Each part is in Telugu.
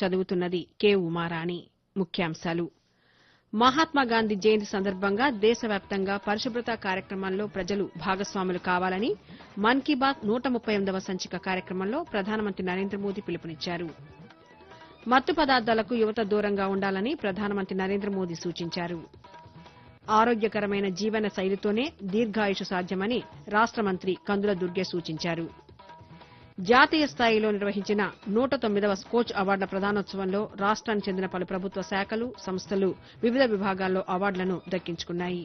చదువుతున్నది కె ఉమారాణి. ముఖ్యాంశాలు. మహాత్మాగాంధీ జయంతి సందర్భంగా దేశవ్యాప్తంగా పరిశుభ్రత కార్యక్రమాల్లో ప్రజలు భాగస్వాములు కావాలని మన్ కీ బాత్ 138వ సంచిక కార్యక్రమంలో ప్రధానమంత్రి నరేంద్ర మోదీ పిలుపునిచ్చారు. మత్తు పదార్థాలకు యువత దూరంగా ఉండాలని ప్రధానమంత్రి నరేంద్ర మోదీ సూచించారు. ఆరోగ్యకరమైన జీవన శైలితోనే దీర్ఘాయుషు సాధ్యమని రాష్ట మంత్రి కందుల దుర్గేష్ సూచించారు. జాతీయ స్థాయిలో నిర్వహించిన 109వ స్కోచ్ అవార్డుల ప్రదానోత్సవంలో రాష్ట్రానికి చెందిన పలు ప్రభుత్వ శాఖలు, సంస్థలు వివిధ విభాగాల్లో అవార్డులను దక్కించుకున్నాయి.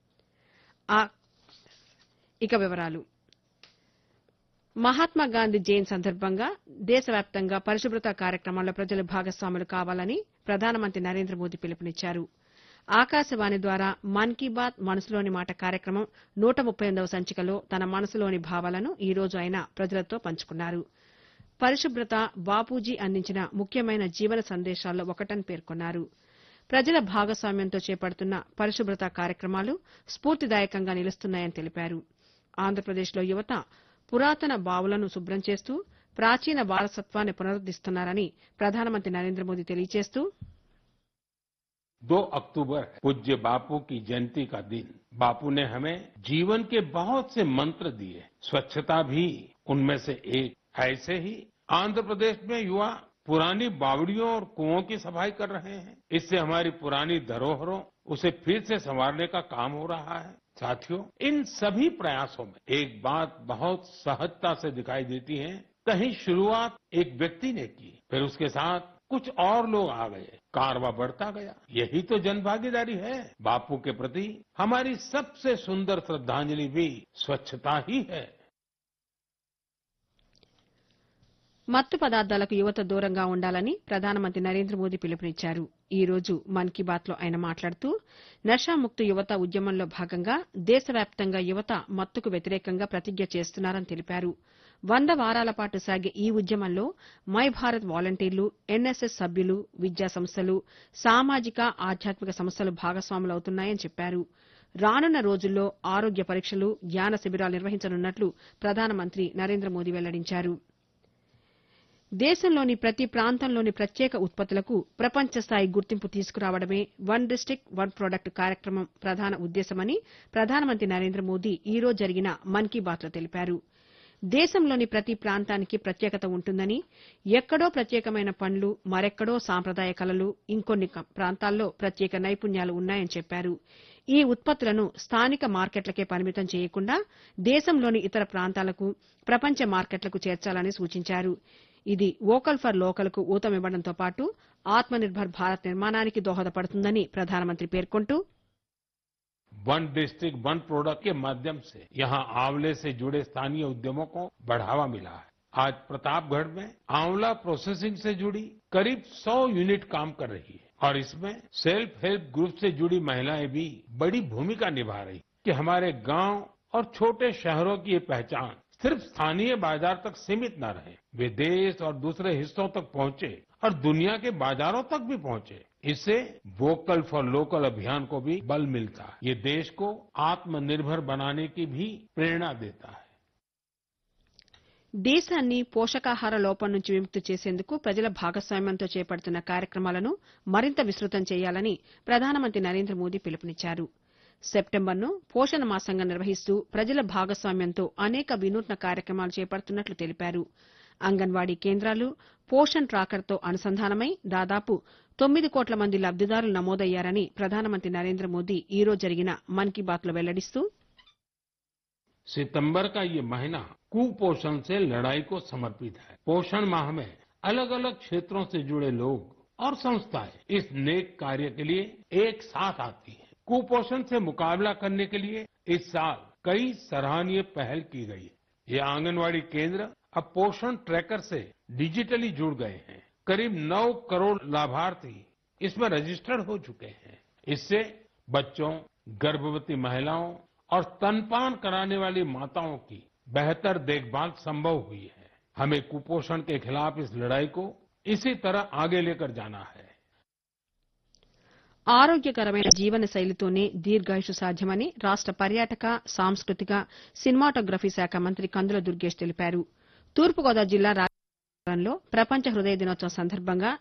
మహాత్మాగాంధీ జయంతి సందర్భంగా దేశవ్యాప్తంగా పరిశుభ్రత కార్యక్రమాల్లో ప్రజలు భాగస్వాములు కావాలని ప్రధానమంత్రి నరేంద్ర మోదీ పిలుపునిచ్చారు. ఆకాశవాణి ద్వారా మన్ కీ బాత్ మనసులోని మాట కార్యక్రమం 138వ సంచికలో తన మనసులోని భావాలను ఈ రోజు ఆయన ప్రజలతో పంచుకున్నారు. పరిశుభ్రత బాపూజీ అందించిన ముఖ్యమైన జీవన సందేశాల్లో ఒకటని పేర్కొన్నారు. ప్రజల భాగస్వామ్యంతో చేపడుతున్న పరిశుభ్రత కార్యక్రమాలు స్ఫూర్తిదాయకంగా నిలుస్తున్నాయని తెలిపారు. ఆంధ్రప్రదేశ్లో యువత పురాతన బావులను శుభ్రం చేస్తూ ప్రాచీన వారసత్వాన్ని పునరుద్దరిస్తున్నారని ప్రధానమంత్రి నరేంద్ర మోదీ తెలియజేస్తూ 2 अक्टूबर पूज्य बापू की जयंती का दिन बापू ने हमें जीवन के बहुत से मंत्र दिए, स्वच्छता भी उनमें से एक। ऐसे ही आंध्र प्रदेश में युवा पुरानी बावड़ियों और कुओं की सफाई कर रहे हैं। इससे हमारी पुरानी धरोहरों उसे फिर से संवारने का काम हो रहा है। साथियों, इन सभी प्रयासों में एक बात बहुत सहजता से दिखाई देती है। कहीं शुरुआत एक व्यक्ति ने की, फिर उसके साथ कुछ और लोग आ गए, कारवां बढ़ता गया। यही तो जनभागीदारी है। बापू के प्रति हमारी सबसे सुंदर श्रद्धांजलि भी स्वच्छता ही है। మత్తు పదార్థాలకు యువత దూరంగా ఉండాలని ప్రధానమంత్రి నరేంద్ర మోదీ పిలుపునిచ్చారు. ఈ రోజు మన్ కీ బాత్లో ఆయన మాట్లాడుతూ నషాముక్త యువత ఉద్యమంలో భాగంగా దేశవ్యాప్తంగా యువత మత్తుకు వ్యతిరేకంగా ప్రతిజ్ఞ చేస్తున్నారని తెలిపారు. 100 వారాల పాటు సాగే ఈ ఉద్యమంలో మై భారత్ వాలంటీర్లు, ఎన్ఎస్ఎస్ సభ్యులు, విద్యా సంస్థలు, సామాజిక ఆధ్యాత్మిక సంస్థలు భాగస్వాములవుతున్నాయని చెప్పారు. రానున్న రోజుల్లో ఆరోగ్య పరీక్షలు, జ్ఞాన శిబిరాలు నిర్వహించనున్నట్లు ప్రధానమంత్రి నరేంద్ర మోదీ వెల్లడించారు. దేశంలోని ప్రతి ప్రాంతంలోని ప్రత్యేక ఉత్పత్తులకు ప్రపంచ స్థాయి గుర్తింపు తీసుకురావడమే వన్ డిస్టిక్ట్ వన్ ప్రొడక్ట్ కార్యక్రమం ప్రధాన ఉద్దేశమని ప్రధానమంత్రి నరేంద్ర మోదీ ఈ రోజు జరిగిన మన్ కీ బాత్లో తెలిపారు. దేశంలోని ప్రతి ప్రాంతానికి ప్రత్యేకత ఉంటుందని, ఎక్కడో ప్రత్యేకమైన పనులు, మరెక్కడో సాంప్రదాయ కళలు, ఇంకొన్ని ప్రాంతాల్లో ప్రత్యేక నైపుణ్యాలు ఉన్నాయని చెప్పారు. ఈ ఉత్పత్తులను స్థానిక మార్కెట్లకే పరిమితం చేయకుండా దేశంలోని ఇతర ప్రాంతాలకు, ప్రపంచ మార్కెట్లకు చేర్చాలని సూచించారు. ఇది వోకల్ ఫర్ లోకల్కు ఊతమివ్వడంతో పాటు ఆత్మనిర్భర్ భారత్ నిర్మాణానికి దోహదపడుతుందని ప్రధానమంత్రి పేర్కొంటూ वन डिस्ट्रिक्ट वन प्रोडक्ट के माध्यम से यहाँ आंवले से जुड़े स्थानीय उद्यमों को बढ़ावा मिला है। आज प्रतापगढ़ में आंवला प्रोसेसिंग से जुड़ी करीब 100 यूनिट काम कर रही है और इसमें सेल्फ हेल्प ग्रुप से जुड़ी महिलाएं भी बड़ी भूमिका निभा रही कि हमारे गांव और छोटे शहरों की ये पहचान सिर्फ स्थानीय बाजार तक सीमित न रहे, वे देश और दूसरे हिस्सों तक पहुंचे और दुनिया के बाजारों तक भी पहुंचे। इससे वोकल फॉर लोकल अभियान को भी बल मिलता है। ये देश को आत्मनिर्भर बनाने की भी प्रेरणा देता है। దేశాన్ని పోషకాహార లోపం నుంచి విముక్తి చేసేందుకు ప్రజల భాగస్వామ్యంతో చేపడుతున్న కార్యక్రమాలను మరింత విస్తృతం చేయాలని ప్రధానమంత్రి నరేంద్ర మోదీ పిలుపునిచ్చారు. సెప్టెంబర్ను పోషణ మాసంగా నిర్వహిస్తూ ప్రజల భాగస్వామ్యంతో అనేక వినూత్న కార్యక్రమాలు చేపడుతున్నట్లు తెలిపారు. అంగన్వాడీ కేంద్రాలు పోషణ్ ట్రాకర్తో అనుసంధానమై దాదాపు 9 కోట్ల మంది లబ్దిదారులు నమోదయ్యారని ప్రధానమంత్రి నరేంద్ర మోదీ ఈ రోజు జరిగిన మన్ కీ బాత్లో వెల్లడిస్తూ सितंबर का ये महीना कुपोषण से लड़ाई को समर्पित है। पोषण माह में अलग अलग क्षेत्रों से जुड़े लोग और संस्थाएं इस नेक कार्य के लिए एक साथ आती हैं। कुपोषण से मुकाबला करने के लिए इस साल कई सराहनीय पहल की गई है। ये आंगनवाड़ी केंद्र अब पोषण ट्रैकर से डिजिटली जुड़ गए हैं। करीब 9 करोड़ लाभार्थी इसमें रजिस्टर्ड हो चुके हैं। इससे बच्चों, गर्भवती महिलाओं और स्तनपान कराने वाली माताओं की बेहतर देखभाल संभव हुई है। हमें कुपोषण के खिलाफ इस लड़ाई को इसी तरह आगे लेकर जाना है। ఆరోగ్యకరమైన జీవన శైలితోనే దీర్ఘాయుషు సాధ్యమని రాష్ట పర్యాటక, సాంస్కృతిక, సినిమాటోగ్రఫీ శాఖ మంత్రి కందుల దుర్గేష్ తెలిపారు. తూర్పుగోదావరి జిల్లా రాజానగరంలో ప్రపంచ హృదయ దినోత్సవం సందర్భంగా